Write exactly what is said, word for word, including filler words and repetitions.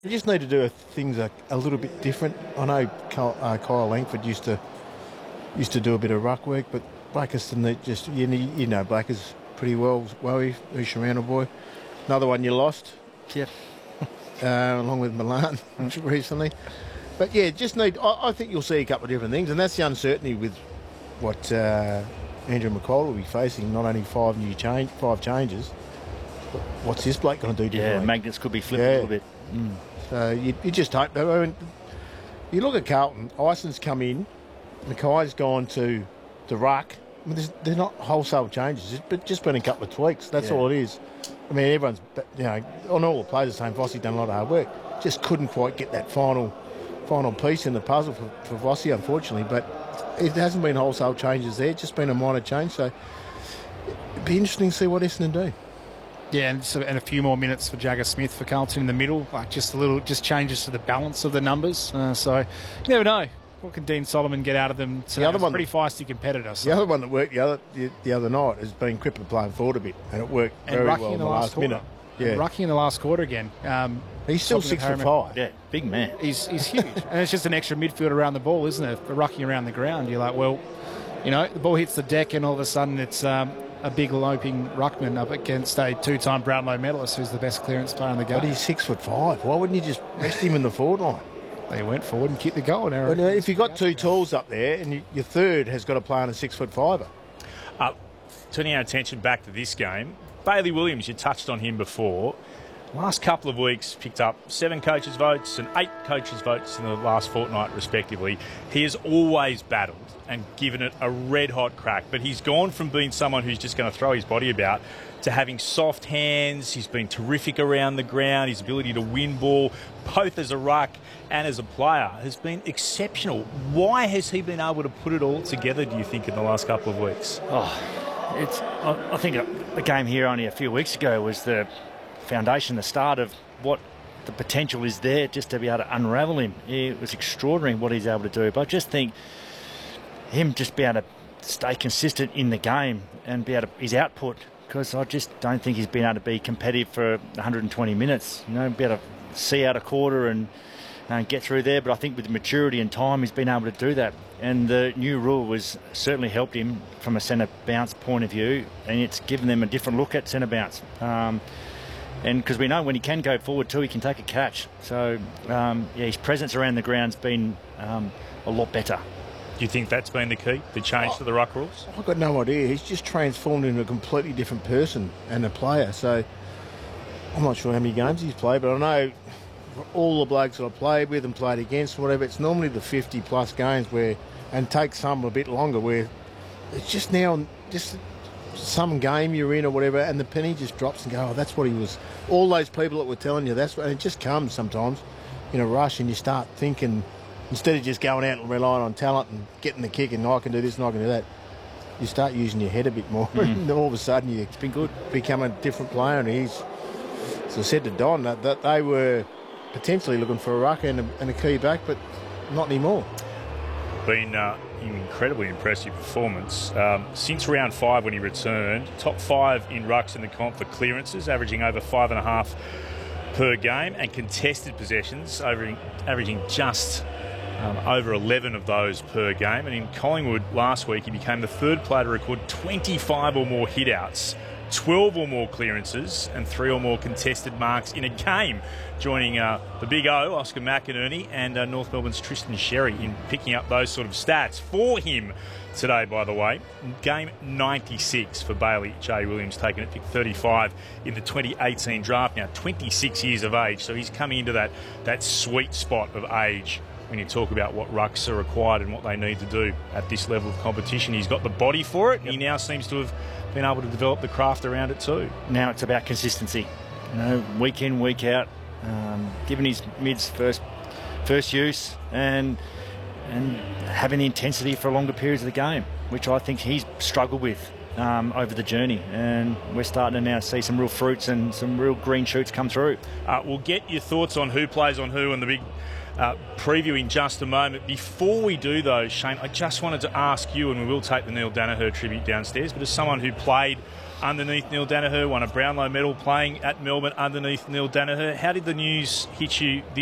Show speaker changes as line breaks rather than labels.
You just need to do things a, a little bit different. I know Kyle, uh, Kyle Langford used to used to do a bit of ruck work, but Blackerston, just you, you know Blackers pretty well. Wowie, who's Sharana boy. Another one you lost.
Yep.
Uh, along with Milan recently. But yeah, just need. I, I think you'll see a couple of different things, and that's the uncertainty with what uh, Andrew McCall will be facing. Not only five new change, five changes. But what's this bloke going to do differently?
Yeah, magnets could be flipped
yeah.
a little bit. Mm.
So you, you just hope. I mean, you look at Carlton. Ison's come in. Mackay's gone to the ruck. I mean, they're not wholesale changes, but just been a couple of tweaks. That's
yeah.
all it is. I mean, everyone's, you know, on all the players are saying Vossi done a lot of hard work. Just couldn't quite get that final final piece in the puzzle for, for Vossi, unfortunately. But it hasn't been wholesale changes there. It's just been a minor change. So it'd be interesting to see what Essendon do.
Yeah, and, so, and a few more minutes for Jagger Smith for Carlton in the middle. Like just a little, just changes to the balance of the numbers. Uh, so you never know. What can Dean Solomon get out of them? The other one, pretty feisty competitor. So.
The other one that worked the other the, the other night has been Cripper playing forward a bit, and it worked
and
very
Rucky
well
in the,
the
last,
last
quarter.
minute.
Yeah, and Rucky in the last quarter again. Um,
he's still six foot five.
Yeah, big man.
He's he's huge, and it's just an extra midfield around the ball, isn't it? For Rucky around the ground, you're like, well, you know, the ball hits the deck, and all of a sudden it's um, a big loping ruckman up against a two-time Brownlow medalist, who's the best clearance player in the game.
But he's six foot five. Why wouldn't you just rest him in the forward line?
They went forward and kicked the goal. Now,
but, uh, if you've got two tools up there, and you, your third has got to play on a six foot fiver.
Uh, turning our attention back to this game, Bailey Williams, you touched on him before. Last couple of weeks, picked up seven coaches' votes and eight coaches' votes in the last fortnight, respectively. He has always battled and given it a red-hot crack, but he's gone from being someone who's just going to throw his body about to having soft hands. He's been terrific around the ground. His ability to win ball, both as a ruck and as a player, has been exceptional. Why has he been able to put it all together, do you think, in the last couple of weeks?
Oh, it's. I, I think a, a game here only a few weeks ago was the foundation, the start of what the potential is there, just to be able to unravel him. It was extraordinary what he's able to do. But I just think him just be able to stay consistent in the game and be able to, his output, because I just don't think he's been able to be competitive for one hundred twenty minutes. You know, be able to see out a quarter and, and get through there. But I think with maturity and time, he's been able to do that. And the new rule was certainly helped him from a centre bounce point of view, and it's given them a different look at centre bounce. Um, and because we know when he can go forward too, he can take a catch. So um, yeah, his presence around the ground's been um, a lot better.
Do you think that's been the key, the change oh, to the ruck rules?
I've got no idea. He's just transformed into a completely different person and a player. So I'm not sure how many games he's played, but I know all the blokes that I've played with and played against, whatever, it's normally the fifty plus games where, and take some a bit longer, where it's just now, just some game you're in or whatever, and the penny just drops and go, oh, that's what he was. All those people that were telling you, that's what, and it just comes sometimes in a rush, and you start thinking, instead of just going out and relying on talent and getting the kick and oh, I can do this and I can do that, you start using your head a bit more. Mm. And all of a sudden you
it's been good.
become a different player. And he's, as I said to Don, that, that they were potentially looking for a ruck and a, and a key back, but not anymore.
Been uh, an incredibly impressive performance. Um, since round five when he returned, top five in rucks in the comp for clearances, averaging over five and a half per game, and contested possessions, averaging, averaging just um, over eleven of those per game. And in Collingwood last week, he became the third player to record twenty-five or more hitouts, twelve or more clearances, and three or more contested marks in a game, joining uh, the Big O, Oscar McInerney, and uh, North Melbourne's Tristan Sherry in picking up those sort of stats for him today, by the way. Game ninety-six for Bailey J. Williams, taken at pick thirty-five in the twenty eighteen draft. Now, twenty-six years of age, so he's coming into that, that sweet spot of age when you talk about what rucks are required and what they need to do at this level of competition. He's got the body for it, and he now seems to have been able to develop the craft around it too.
Now it's about consistency. You know, week in, week out, um, giving his mids first first use and and having the intensity for longer periods of the game, which I think he's struggled with. um, over the journey, and we're starting to now see some real fruits and some real green shoots come through.
Uh, we'll get your thoughts on who plays on who and the big uh, preview in just a moment. Before we do, though, Shane, I just wanted to ask you, and we will take the Neil Danaher tribute downstairs, but as someone who played underneath Neil Danaher, won a Brownlow medal playing at Melbourne underneath Neil Danaher, how did the news hit you this